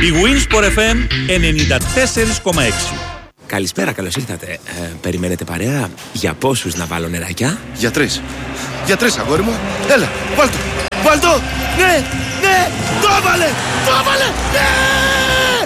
Η Winsport FM 94,6. Καλησπέρα, καλώς ήρθατε. Περιμένετε παρέα? Για πόσους να βάλω νεράκια? Για τρεις. Για τρεις, αγόρι μου. Έλα, βάλτο. Βάλτο. Ναι, ναι. Το έβαλε. Το έβαλε. Ναι.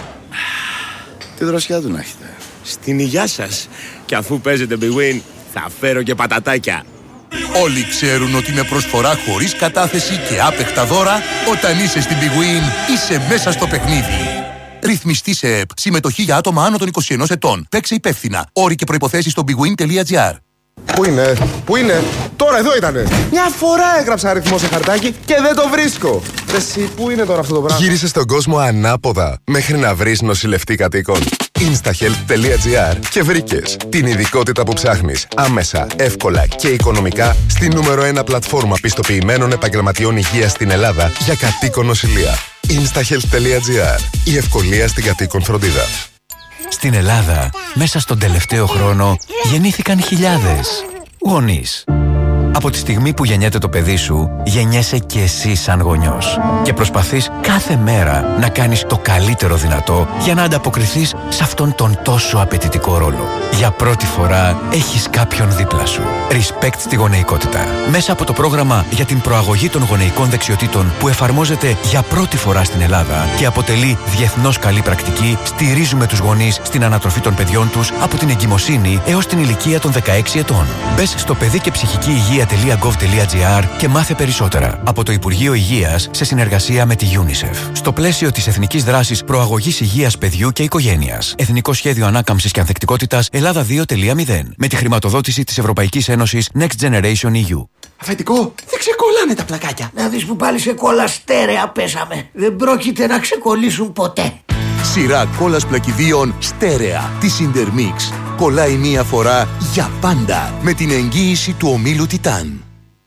Τι δροσιά του να έχετε. Στην υγειά σας. Και αφού παίζετε Big Win, θα φέρω και πατατάκια. Όλοι ξέρουν ότι με προσφορά χωρίς κατάθεση και άπεχτα δώρα, όταν είσαι στην Big Win, είσαι μέσα στο παιχνίδι. Ρυθμιστή σε ΕΠ. Συμμετοχή για άτομα άνω των 21 ετών. Παίξε υπεύθυνα. Όροι και προϋποθέσεις στο bigwin.gr. Πού είναι, πού είναι, τώρα εδώ ήτανε. Μια φορά έγραψα αριθμό σε χαρτάκι και δεν το βρίσκω. Εσύ, πού είναι τώρα αυτό το πράγμα? Γύρισε στον κόσμο ανάποδα μέχρι να βρεις νοσηλευτή κατοίκων. Instahealth.gr και βρήκες την ειδικότητα που ψάχνεις άμεσα, εύκολα και οικονομικά στη νούμερο 1 πλατφόρμα πιστοποιημένων επαγγελματιών υγείας στην Ελλάδα για κατοίκον νοσηλεία. Instahealth.gr. Η ευκολία στην κατοίκον φροντίδα. Στην Ελλάδα, μέσα στον τελευταίο χρόνο, γεννήθηκαν χιλιάδες γονείς. Από τη στιγμή που γεννιέται το παιδί σου, γεννιέσαι και εσύ σαν γονιός. Και προσπαθείς κάθε μέρα να κάνεις το καλύτερο δυνατό για να ανταποκριθείς σε αυτόν τον τόσο απαιτητικό ρόλο. Για πρώτη φορά έχεις κάποιον δίπλα σου. Respect στη γονεϊκότητα. Μέσα από το πρόγραμμα για την προαγωγή των γονεϊκών δεξιοτήτων που εφαρμόζεται για πρώτη φορά στην Ελλάδα και αποτελεί διεθνώς καλή πρακτική, στηρίζουμε τους γονείς στην ανατροφή των παιδιών τους από την εγκυμοσύνη έως την ηλικία των 16 ετών. Μπες στο παιδί και ψυχική υγεία.gov.gr και μάθε περισσότερα από το Υπουργείο Υγείας σε συνεργασία με τη UNICEF. Στο πλαίσιο της Εθνικής Δράσης Προαγωγής Υγείας Παιδιού και Οικογένειας. Εθνικό Σχέδιο Ανάκαμψης και Ανθεκτικότητας Ελλάδα 2.0. Με τη χρηματοδότηση της Ευρωπαϊκής Ένωσης Next Generation EU. Αφεντικό, δεν ξεκολλάνε τα πλακάκια. Να δεις που πάλι σε κόλλα στέρεα πέσαμε. Δεν πρόκειται να ξεκολλήσουν ποτέ. Σειρά κόλλας πλακιδίων στέρεα της Intermix. Κολλάει μία φορά για πάντα με την εγγύηση του ομίλου Τιτάν.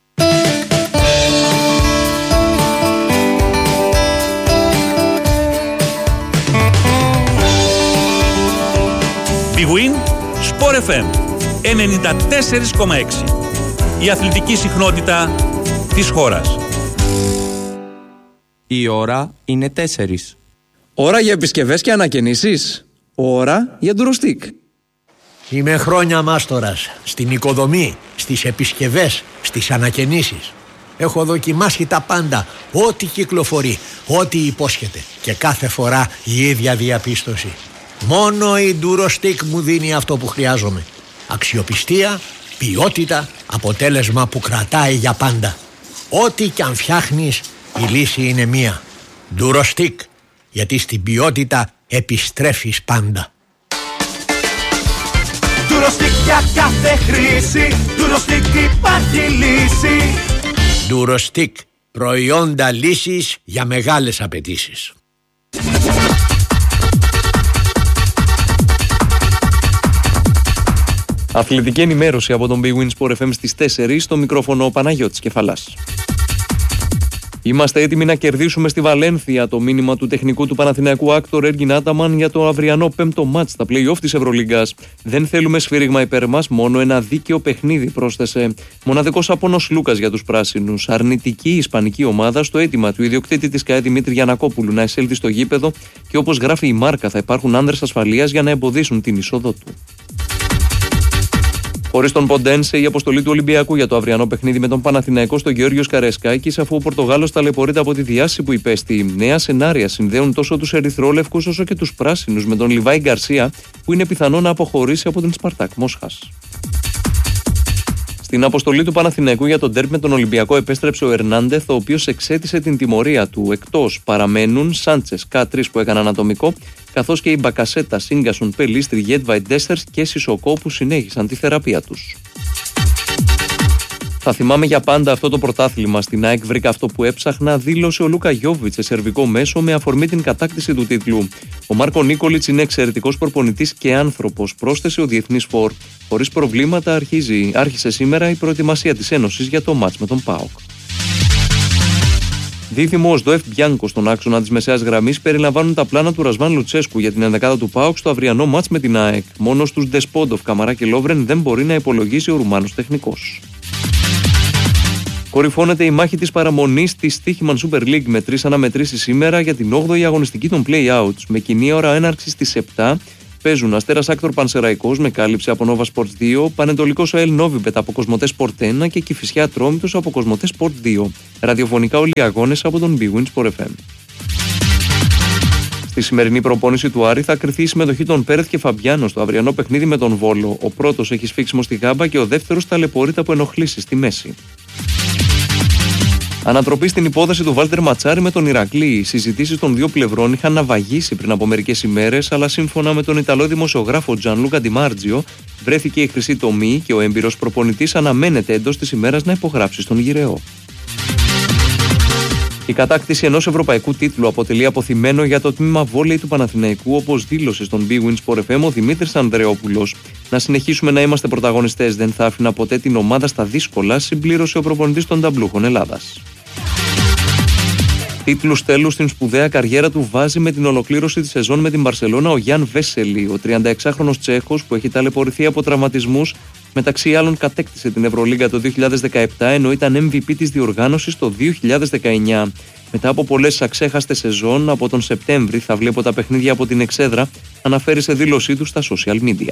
Big Win Sport FM 94,6. Η αθλητική συχνότητα της χώρας. Η ώρα είναι 4. Ώρα για επισκευές και ανακαινήσεις. Ώρα για ντουροστικ. Είμαι χρόνια μάστορας στην οικοδομή, στις επισκευές, στις ανακαινήσεις. Έχω δοκιμάσει τα πάντα, ό,τι κυκλοφορεί, ό,τι υπόσχεται. Και κάθε φορά η ίδια διαπίστωση. Μόνο η ντουροστικ μου δίνει αυτό που χρειάζομαι. Αξιοπιστία, ποιότητα, αποτέλεσμα που κρατάει για πάντα. Ό,τι κι αν φτιάχνεις, η λύση είναι μία. Ντουροστικ. Γιατί στην ποιότητα επιστρέφεις πάντα. Ντουροστικ για κάθε χρήση, Ντουροστικ υπάρχει λύση. Ντουροστικ, προϊόντα λύσης για μεγάλες απαιτήσεις. Αθλητική ενημέρωση από τον Big Win Sport FM στις 4, στο μικρόφωνο ο Παναγιώτης Κεφαλάς. Είμαστε έτοιμοι να κερδίσουμε στη Βαλένθια. Το μήνυμα του τεχνικού του Παναθηναϊκού Άκτορ Έργιν Άταμαν για το αυριανό 5ο μάτς στα play-off της Ευρωλίγκας. Δεν θέλουμε σφύριγμα υπέρ μας, μόνο ένα δίκαιο παιχνίδι, πρόσθεσε. Μοναδικός απόνος Λούκας για τους πράσινους. Αρνητική ισπανική ομάδα στο αίτημα του ιδιοκτήτη της ΚΑΕ Δημήτρη Γιαννακόπουλου να εισέλθει στο γήπεδο και όπως γράφει η Μάρκα, θα υπάρχουν άνδρες ασφαλείας για να εμποδίσουν την είσοδό του. Χωρίς τον Ποντένσε, η αποστολή του Ολυμπιακού για το αυριανό παιχνίδι με τον Παναθηναϊκό στο Γεώργιος Καρεσκάκης, αφού ο Πορτογάλος ταλαιπωρείται από τη διάση που υπέστη. Νέα σενάρια συνδέουν τόσο τους ερυθρόλευκους όσο και τους πράσινους με τον Λιβάη Γκαρσία, που είναι πιθανό να αποχωρήσει από την Σπαρτάκ Μόσχας. Στην αποστολή του Παναθηναϊκού για τον ντέρμπι με τον Ολυμπιακό επέστρεψε ο Ερνάντεθ, ο οποίος εξέτησε την τιμωρία του. Εκτός παραμένουν Σάντσες, K3 που έκαναν ατομικό, καθώς και η Μπακασέτα, Σίγκασον, Πελίστρι, Γέτβαϊ, Ντέστερς και Σισοκό που συνέχισαν τη θεραπεία τους. Θα θυμάμαι για πάντα αυτό το πρωτάθλημα. Στην ΑΕΚ βρήκα αυτό που έψαχνα, δήλωσε ο Λούκα Γιόβιτς σε σερβικό μέσο με αφορμή την κατάκτηση του τίτλου. Ο Μάρκο Νίκολιτς είναι εξαιρετικός προπονητής και άνθρωπος, πρόσθεσε ο διεθνής φορ. Χωρίς προβλήματα άρχισε σήμερα η προετοιμασία της Ένωσης για το μάτς με τον ΠΑΟΚ. Δίθυμο ως Ντοεφ Μπιάνκο στον άξονα της μεσαίας γραμμής περιλαμβάνουν τα πλάνα του Ρασβάν Λουτσέσκου για την ενδεκάδα του ΠΑΟΚ στο αυριανό μάτς με την ΑΕΚ. Μόνο στους Ντεσπόντοφ, Καμαρά και Λόβρεν δεν μπορεί να υπολογίσει ο Ρουμάνος τεχνικός. Κορυφώνεται η μάχη της παραμονής στη Stoichman Super League με 3 αναμετρήσεις σήμερα για την 8η αγωνιστική των play-outs. Με κοινή ώρα έναρξης στις 7 παίζουν Αστέρας Άκτορ Πανσεραϊκός με κάλυψη από Nova Sports 2, Πανετολικός ΑΕΛ Νόβιμπετ από Κοσμοτέ Sport 1 και Κηφισιά Ατρόμητος από Κοσμοτέ Sport 2. Ραδιοφωνικά όλοι οι αγώνες από τον Big Win Sport FM. Στη σημερινή προπόνηση του Άρη θα κριθεί η συμμετοχή των Πέρεθ και Φαμπιάνο στο αυριανό παιχνίδι με τον Βόλο. Ο πρώτος έχει σφίξιμο στη γάμπα και ο δεύτερος ταλαιπωρείται από ενοχλήσεις στη μέση. Ανατροπή στην υπόθεση του Βάλτερ Ματσάρη με τον Ηρακλή. Οι συζητήσεις των δύο πλευρών είχαν ναυαγίσει πριν από μερικές ημέρες, αλλά σύμφωνα με τον Ιταλό δημοσιογράφο Τζανλούκα Ντιμάρτζιο, βρέθηκε η χρυσή τομή και ο έμπειρος προπονητής αναμένεται εντός της ημέρας να υπογράψει στον Γυραιό. Η κατάκτηση ενός ευρωπαϊκού τίτλου αποτελεί αποθυμένο για το τμήμα βόλεϊ του Παναθηναϊκού, όπως δήλωσε στον Big Win Sport FM ο Δημήτρης Ανδρεόπουλος. Να συνεχίσουμε να είμαστε πρωταγωνιστές, δεν θα άφηνα ποτέ την ομάδα στα δύσκολα, συμπλήρωσε ο προπονητής των ταμπλούχων Ελλάδας. Τίτλους τέλους στην σπουδαία καριέρα του βάζει με την ολοκλήρωση της σεζόν με την Μπαρσελόνα ο Γιάν Βέσελη. Ο 36χρονος Τσέχος που έχει ταλαιπωρηθεί από τραυματισμούς, μεταξύ άλλων κατέκτησε την Ευρωλίγκα το 2017 ενώ ήταν MVP της διοργάνωσης το 2019. Μετά από πολλές αξέχαστες σεζόν, από τον Σεπτέμβρη θα βλέπω τα παιχνίδια από την εξέδρα, αναφέρει σε δήλωσή του στα social media.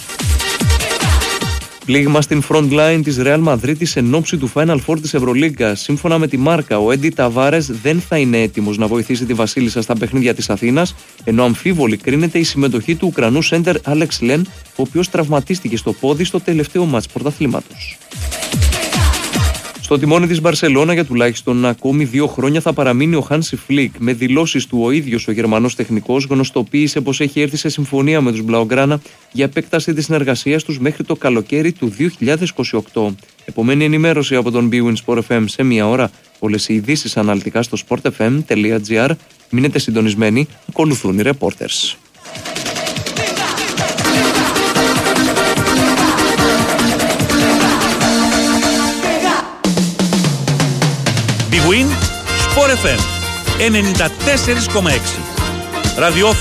Πλήγμα στην front line της Real Madrid εν ώψη του Final Four της Ευρωλίγκας. Σύμφωνα με τη Μάρκα, ο Έντι Ταβάρες δεν θα είναι έτοιμος να βοηθήσει τη Βασίλισσα στα παιχνίδια της Αθήνας, ενώ αμφίβολη κρίνεται η συμμετοχή του Ουκρανού σέντερ Άλεξ Λεν, ο οποίος τραυματίστηκε στο πόδι στο τελευταίο μάτς πρωταθλήματος. Στο τιμόνι της Μπαρσελόνα για τουλάχιστον ακόμη 2 χρόνια θα παραμείνει ο Χάνσι Φλικ. Με δηλώσεις του ο ίδιος ο Γερμανός τεχνικός γνωστοποίησε πως έχει έρθει σε συμφωνία με τους Μπλαουγκράνα για επέκταση της συνεργασίας τους μέχρι το καλοκαίρι του 2028. Επομένη ενημέρωση από τον Big Win Sport FM σε 1 ώρα. Όλες οι ειδήσεις αναλυτικά στο sportfm.gr. Μείνετε συντονισμένοι, ακολουθούν οι reporters. Big Win Sport FM 94,6.